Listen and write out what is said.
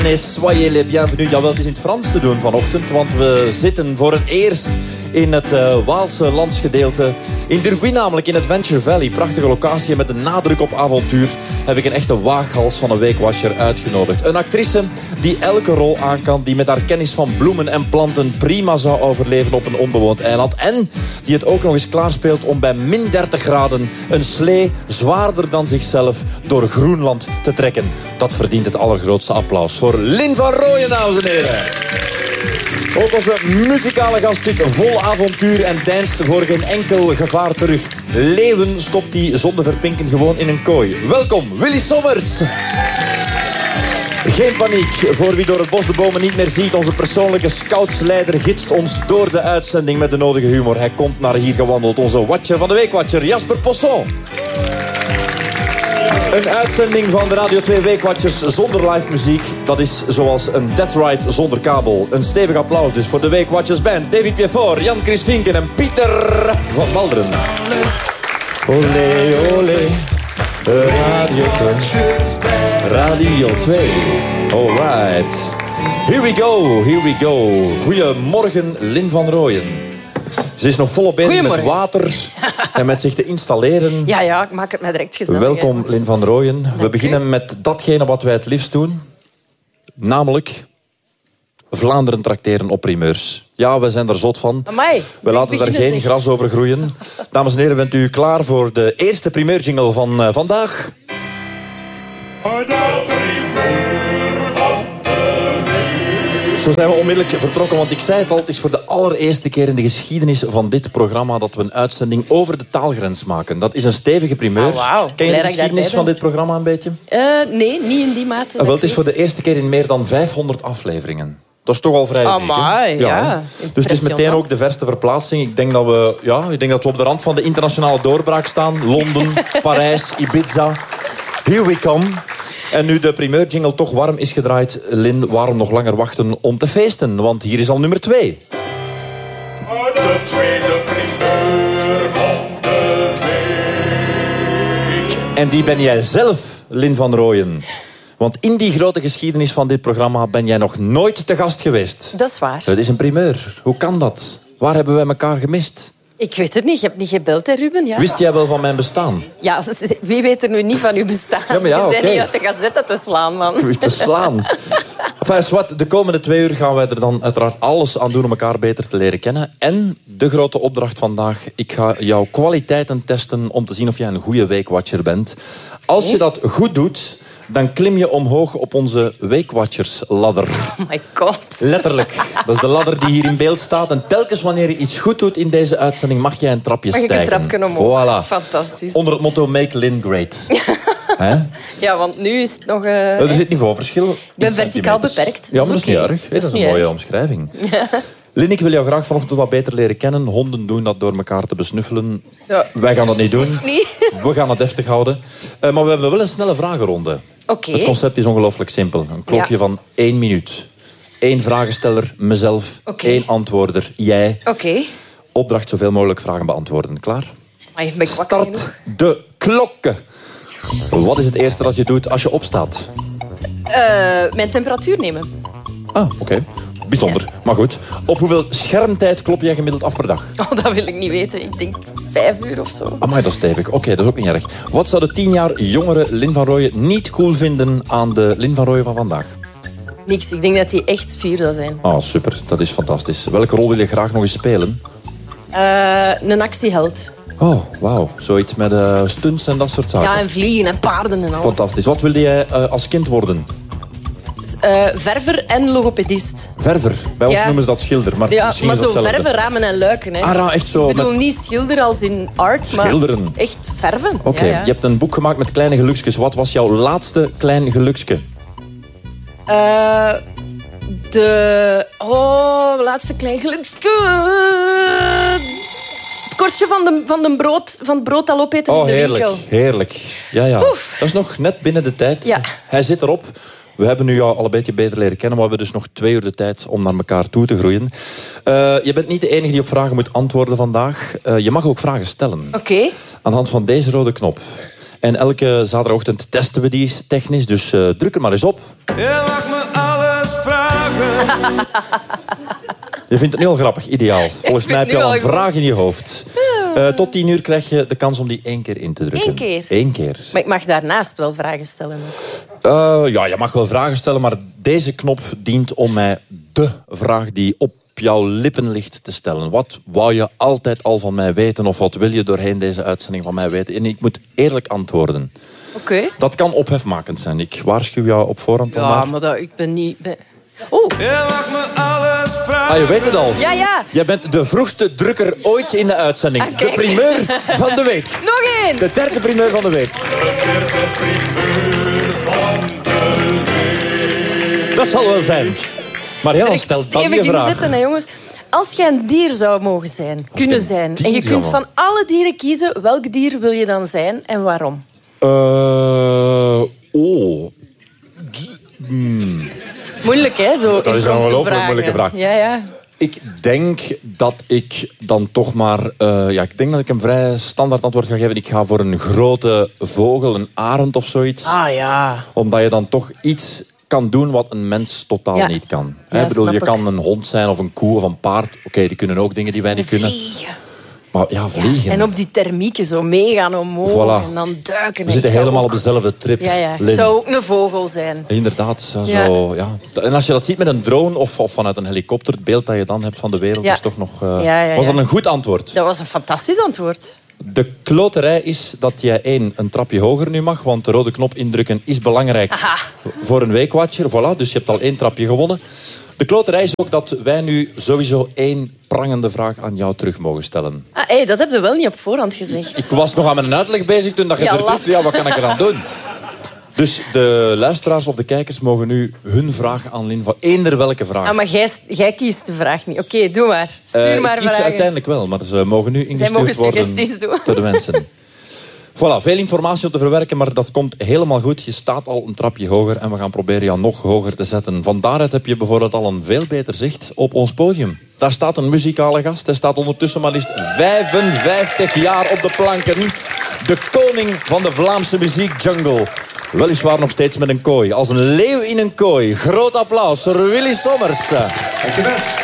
Soyez les bienvenus. Jawel, het is in het Frans te doen vanochtend, want we zitten voor het eerst in het Waalse landsgedeelte. In Durbuy namelijk, in Adventure Valley. Prachtige locatie en met een nadruk op avontuur heb ik een echte waaghals van een weekwatcher uitgenodigd. Een actrice die elke rol aan kan, die met haar kennis van bloemen en planten prima zou overleven op een onbewoond eiland. En die het ook nog eens klaarspeelt om bij min 30 graden een slee zwaarder dan zichzelf door Groenland te trekken. Dat verdient het allergrootste applaus voor Lynn van Rooyen, dames en heren. Ook onze muzikale gaststuk vol avontuur en deinst voor geen enkel gevaar terug. Leeuwen stopt die zonder verpinken gewoon in een kooi. Welkom, Willy Sommers. Geen paniek voor wie door het bos de bomen niet meer ziet. Onze persoonlijke scoutsleider gidst ons door de uitzending met de nodige humor. Hij komt naar hier gewandeld. Onze watcher van de weekwatcher, Jasper Posson. Een uitzending van de Radio 2 Weekwatchers zonder live muziek. Dat is zoals een Death Ride zonder kabel. Een stevig applaus dus voor de Weekwatchers Band. David Piefort, Jan Chris Vinken en Pieter van Malderen. Olé, olé. Radio 2. Radio 2. Alright. Here we go, here we go. Goedemorgen, Lynn van Rooyen. Ze is nog volop bezig met water en met zich te installeren. Ja, ik maak het mij direct gezellig. Welkom, Lynn van Rooyen. We beginnen met datgene wat wij het liefst doen. Namelijk Vlaanderen trakteren op primeurs. Ja, we zijn er zot van. Amai, we laten daar geen gras over groeien. Dames en heren, bent u klaar voor de eerste primeurjingle van vandaag? Zo zijn we onmiddellijk vertrokken, want ik zei het al, het is voor de allereerste keer in de geschiedenis van dit programma dat we een uitzending over de taalgrens maken. Dat is een stevige primeur. Oh, wow. Ken je de geschiedenis van dit programma een beetje? Nee, niet in die mate. Wel, het is voor de eerste keer in meer dan 500 afleveringen. Dat is toch al vrij uniek, hè? Ja. Dus het is meteen ook de verste verplaatsing. Ik denk dat we op de rand van de internationale doorbraak staan. Londen, Parijs, Ibiza. Here we come. En nu de primeurjingle toch warm is gedraaid, Lynn, waarom nog langer wachten om te feesten? Want hier is al nummer 2. De tweede primeur van de week. En die ben jij zelf, Lynn van Rooyen. Want in die grote geschiedenis van dit programma ben jij nog nooit te gast geweest. Dat is waar. Het is een primeur. Hoe kan dat? Waar hebben wij elkaar gemist? Ik weet het niet. Je hebt niet gebeld, hè, Ruben? Ja. Wist jij wel van mijn bestaan? Ja, wie weet er nu niet van uw bestaan? Ja, maar ja, je bent okay. niet uit de gazette te slaan, man. Te slaan. Enfin, zwart, de komende 2 uur gaan wij er dan uiteraard alles aan doen om elkaar beter te leren kennen. En de grote opdracht vandaag, ik ga jouw kwaliteiten testen om te zien of jij een goede weekwatcher bent. Als je dat goed doet, dan klim je omhoog op onze Weekwatchersladder. Oh my god. Letterlijk. Dat is de ladder die hier in beeld staat. En telkens wanneer je iets goed doet in deze uitzending, mag jij een trapje stijgen. Mag ik een trapje omhoog? Voilà. Fantastisch. Onder het motto Make Lynn Great. Ja, want nu is het nog... Er zit niveauverschil. Ik ben verticaal beperkt. Ja, maar dat is niet erg. Dat is een mooie omschrijving. Lynn, ik wil jou graag vanochtend wat beter leren kennen. Honden doen dat door elkaar te besnuffelen. Ja. Wij gaan dat niet doen. Niet. We gaan het deftig houden. Maar we hebben wel een snelle vragenronde. Oké. Het concept is ongelooflijk simpel. Een klokje van 1 minuut. 1 vragensteller, mezelf. 1 antwoorder, jij. Oké. Opdracht zoveel mogelijk vragen beantwoorden. Klaar? Ben ik Start de klokken. Wat is het eerste dat je doet als je opstaat? Mijn temperatuur nemen. Oké. Bijzonder. Ja. Maar goed. Op hoeveel schermtijd klop jij gemiddeld af per dag? Oh, dat wil ik niet weten. Ik denk 5 uur of zo. Amai, dat is stevig. Oké, dat is ook niet erg. Wat zou de 10 jaar jongere Lynn van Rooyen niet cool vinden aan de Lynn van Rooyen van vandaag? Niks. Ik denk dat die echt 4 zou zijn. Super. Dat is fantastisch. Welke rol wil je graag nog eens spelen? Een actieheld. Oh, wauw. Zoiets met stunts en dat soort zaken. Ja, en vliegen en paarden en alles. Fantastisch. Wat wilde jij als kind worden? Verver en logopedist. Verver. Bij ons noemen ze dat schilder. Maar misschien maar is zo hetzelfde. verven, ramen en luiken. Hè. Echt zo. Ik bedoel niet schilder als in art, schilderen. Maar echt verven. Oké. Je hebt een boek gemaakt met kleine geluksjes. Wat was jouw laatste klein geluksje? Laatste klein geluksje. Het korstje van het brood dat opeten in de winkel. Heerlijk. Ja. Oef. Dat is nog net binnen de tijd. Ja. Hij zit erop. We hebben nu jou al een beetje beter leren kennen, maar we hebben dus nog 2 uur de tijd om naar elkaar toe te groeien. Je bent niet de enige die op vragen moet antwoorden vandaag. Je mag ook vragen stellen. Oké. Aan de hand van deze rode knop. En elke zaterdagochtend testen we die technisch, dus druk er maar eens op. Je mag me alle Je vindt het nu al grappig, ideaal. Volgens mij heb je nu al al een goed. vraag in je hoofd. Tot 10 uur krijg je de kans om die 1 keer in te drukken. 1 keer? 1 keer. Maar ik mag daarnaast wel vragen stellen. Ja, je mag wel vragen stellen, maar deze knop dient om mij de vraag die op jouw lippen ligt te stellen. Wat wou je altijd al van mij weten of wat wil je doorheen deze uitzending van mij weten? En ik moet eerlijk antwoorden. Oké. Dat kan ophefmakend zijn. Ik waarschuw jou op voorhand al Ja, maar. maar ik ben niet... Oeh, Je mag me alles vragen. Ah, je weet het al. ja. Jij bent de vroegste drukker ooit in de uitzending. Ah, De kijk. primeur van de week. Nog één. De derde primeur van de week. Dat zal wel zijn. Maar ja, stel dan Stevig je vraag. inzetten, hè, jongens. Als jij een dier zou mogen zijn, kunnen een zijn... dier en je zou kunt mogen. van alle dieren kiezen, welk dier wil je dan zijn en waarom? Moeilijk, hè? Zo Dat is een ongelooflijk moeilijke vraag. Ja. Ik denk dat ik dan toch maar... ik denk dat ik een vrij standaard antwoord ga geven. Ik ga voor een grote vogel, een arend of zoiets. Ah ja. Omdat je dan toch iets kan doen wat een mens totaal Ja. niet kan. Ja, Ik bedoel, je snap ik. kan een hond zijn of een koe of een paard. Oké, die kunnen ook dingen die wij niet kunnen. Vliegen. Maar ja, vliegen. En op die thermieken zo meegaan omhoog Voilà. en dan duiken. We Ik zitten zou helemaal ook- op dezelfde trip. Ja. Ik Lin. zou ook een vogel zijn. Inderdaad. Zo, Ja. ja. En als je dat ziet met een drone of vanuit een helikopter, het beeld dat je dan hebt van de wereld Ja. is toch nog... Ja. Was dat een goed antwoord? Dat was een fantastisch antwoord. De kloterij is dat jij een trapje hoger nu mag, want de rode knop indrukken is belangrijk Aha. voor een weekwatcher. Voilà, dus je hebt al 1 trapje gewonnen. De kloterij is ook dat wij nu sowieso 1 prangende vraag aan jou terug mogen stellen. Dat heb je wel niet op voorhand gezegd. Ik was nog aan mijn uitleg bezig toen dat je Ja, er lap. doet. Ja, wat kan ik eraan doen? Dus de luisteraars of de kijkers mogen nu hun vraag aan Lin van eender welke vraag. Ah, maar jij kiest de vraag niet. Oké, doe maar. Stuur maar ik kies vragen. uiteindelijk wel, maar ze mogen nu ingestuurd mogen worden suggesties doen. door de mensen. Voilà, veel informatie op te verwerken, maar dat komt helemaal goed. Je staat al een trapje hoger en we gaan proberen jou nog hoger te zetten. Van daaruit heb je bijvoorbeeld al een veel beter zicht op ons podium. Daar staat een muzikale gast. Hij staat ondertussen maar liefst 55 jaar op de planken. De koning van de Vlaamse muziekjungle. Weliswaar nog steeds met een kooi. Als een leeuw in een kooi. Groot applaus voor Willy Sommers. Dankjewel.